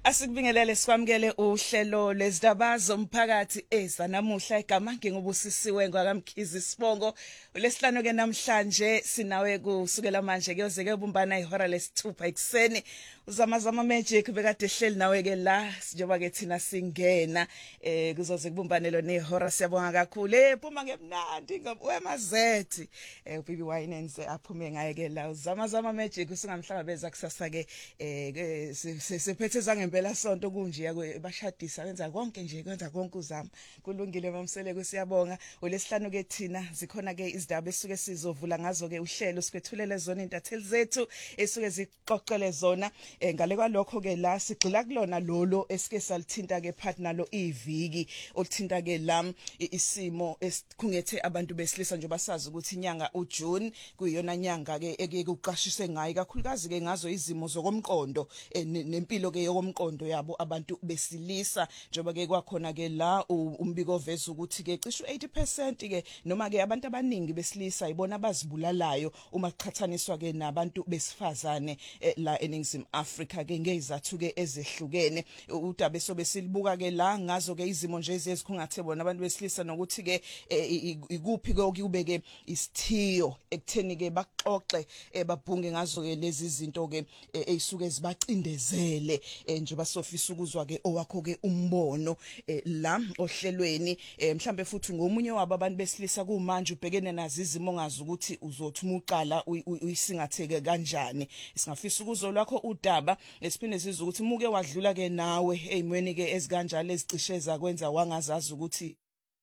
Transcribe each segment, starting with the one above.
Asikubingelele sikwamukele uhlelo lezindaba zomphakathi ezanamuhla igama ngingubusisiwe ngwakamkhizi Sibongo. Lesihlanu ke namhlanje sinawe kusukela manje kuyoze kubumbana ihora lesithupha ekseni. Uzamazama magic bekade ehleli nawe ke la njengoba ke thina singena kuzoze kubumbanelo nehora siyabonga kakhulu. Phuma ngemnandi ngwemazethi. uBibi Winense aphume ngaye ke la uzamazama magic usingamhlangabeza kusasa ke sephethe ngempela sonto kunje bashadisa benza konke nje kwenza konke uzama kulungile mamseleke siyabonga. Olesihlanu ke thina zikhona ke izindaba esuke sizovula ngazo ke uhlelo sikwethulele zona intatheli zethu esuke ziqoqele zona ngale kwalokho ke la sigxila kulona lolo esike salithinta ke partner lo iviki olithinta ke la isimo esikhungethe abantu besilisa nje basazi ukuthi inyanga uJune kuyiyona nyanga ke ekuqashise ngayo kakhulukazi ke ngazo izimo zokomqondo nempilo ke yokomqondo yabo abantu besilisa njengoba ke kwakhona ke la umbiko oveza ukuthi ke cishe 80% ke noma ke abantu abaningi besilisa ibona abazibulalayo uma kuqhathaniswa ke nabantu besifazane la eNingizimu Afrika ke ngezathu ke ezehlukene udaba esobe silibuka ke la ngazo ke izimo nje ezikhungathe bona abantu besilisa nokuthi ke ikuphi ke okubeke isithiyo ekutheni ke baxoxe babhunge ngazo ke lezi zinto ke ezisuke zibacindezele nje basofisa ukuzwa ke owakho ke umbono la ohlelweni mhlambe futhi ngomunye wabo abantu besilisa kumanje ubhekene nazo izimo ongazi ukuthi uzothi umuqala uyisingatheke kanjani. Singafisa ukuzwa lakho udaba esiphinde sizwe ukuthi muke wadlula ke nawe ezimweni ke ezikanjalo ezicishe zakwenza wangazazi ukuthi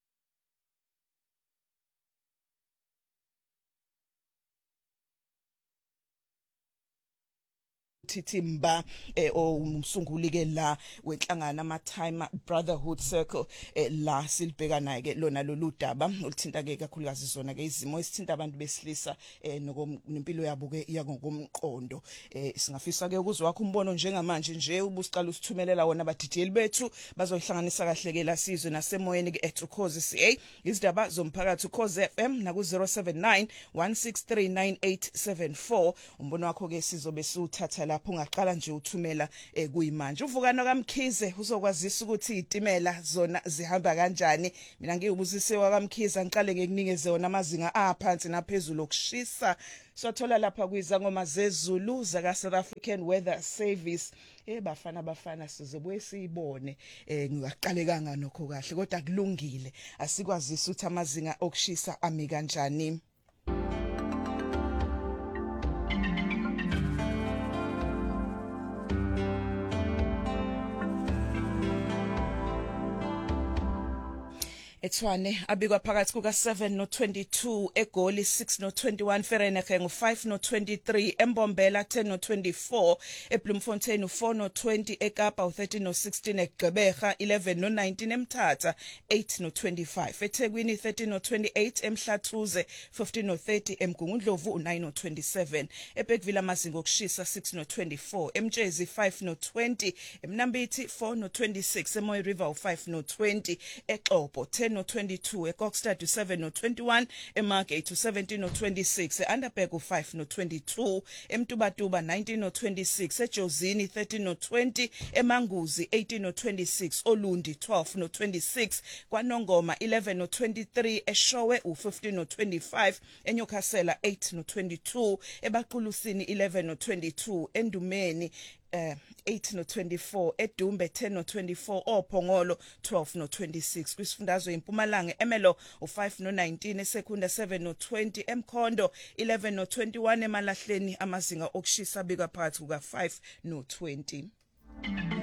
Thithimba umsunguli ke la wenhlangana ama Time Brotherhood Circle la silibheka naye ke lona lolu daba oluthinta ke kakhulukazi zona ke izimo esithinta abantu besilisa nempilo yabo ke yangokomqondo. Singafisa ke ukuzwa wakho umbono njengamanje nje ubusiqala usithumelela wona abadidiyeli bethu bazohlanganisa kahle ke la sizwe nasemoyeni ke @Ukhozi CA izindaba zomphakathi Ukhozi FM na ku 079 1639874 umbono wakho ke sizobe siuthatha lapho ungaqala nje uthumela kuyimanje. Uvukano kaMkhize uzokwazisa ukuthi izitimela zona zihamba kanjani. Mina ngiyubusise wakamkhize ngiqale ngekunikeze wona amazinga aphansi naphezulu okushisa sothola lapha kwizangoma zezulu zaka South African Weather Service. Bafana sizobuye siyibone ngiyaqale kanga nokho kahle kodwa kulungile asikwazisa ukuthi amazinga okushisa ami kanjani. Etswane abikwa phakathi kuka 7 no 22 eGoli 6 no 21 Vereeniging 5 no 23 eMbombela 10 no 24 eBloemfontein 4 no 20 eKapa 13 no 16 eGqeberha 11 no 19 eMthatha 8 no 25 eThekwini 13 no 28 eMhlathuze 15 no 30 eMgungundlovu 9 no 27 eBhekwila amazinga okushisa 6 no 24 eMtshezi 5 no 20 eMnambithi 4 no 26 eMoy River 5 no 20 eXhopo 10 no 22 eKokstad 7 no 21 eMargate 17 no 26 eUnderberg 5 no 22 eMtubatuba 19 no 26 eJozini 13 no 20 eManguzi 18 no 26 Olundi 12 no 26 kwaNongoma 11 no 23 eShowe 15 no 25 eNyukhasela 8 no 22 eBaqulusini 11 no 22 eNdumeni 8 no 24 eDumbe 10 no 24 oPhongolo 12 no 26 kwisifundazwe eMpumalanga eMelo 5 no 19 eSekunda 7 no 20 eMkhondo 11 no 21 eMalahleni amazinga okushisa bika phakathi kuka 5 no 20.